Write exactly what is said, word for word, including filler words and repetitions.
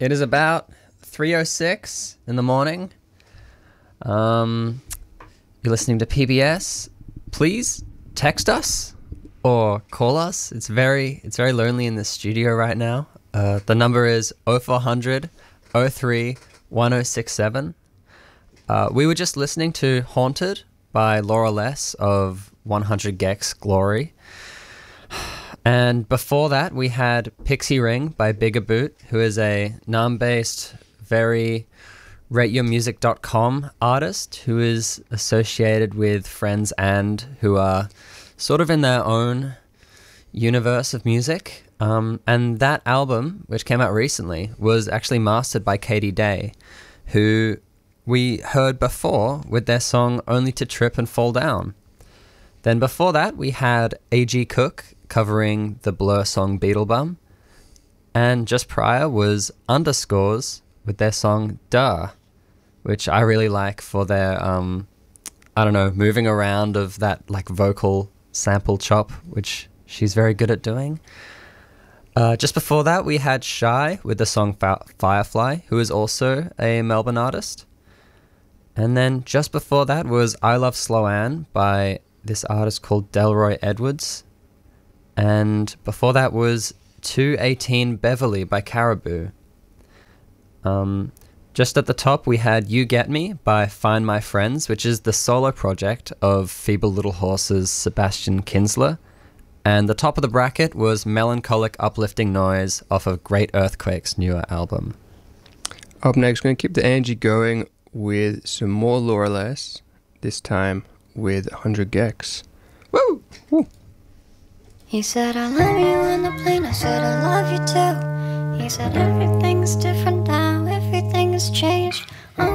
It is about three oh six in the morning. Um, you're listening to P B S. Please text us or call us. It's very it's very lonely in the studio right now. Uh, the number is oh four hundred, oh three, one oh six seven. Uh, we were just listening to Haunted by Laura Less of one hundred gecs Glory. And before that, we had Pixie Ring by Bigger Boot, who is a Naarm-based, very rate your music dot com artist who is associated with Friends and who are sort of in their own universe of music. Um, and that album, which came out recently, was actually mastered by Katie Day, who we heard before with their song Only to Trip and Fall Down. Then before that, we had A G Cook covering the Blur song Beetlebum. And just prior was Underscores with their song Duh, which I really like for their, um, I don't know, moving around of that like vocal sample chop, which she's very good at doing. Uh, just before that, we had Shy with the song Fi- Firefly, who is also a Melbourne artist. And then just before that was I Love Sloan by this artist called Delroy Edwards. And before that was two eighteen Beverly by Caribou. Um, just at the top we had You Get Me by Find My Friends, which is the solo project of Feeble Little Horse's Sebastian Kinsler. And the top of the bracket was Melancholic Uplifting Noise off of Great Earthquake's newer album. Up next, we're going to keep the energy going with some more Laura Less, this time with one hundred gecs. Woo! Woo! He said, I love you on the plane, I said, I love you too. He said, everything's different now, everything has changed.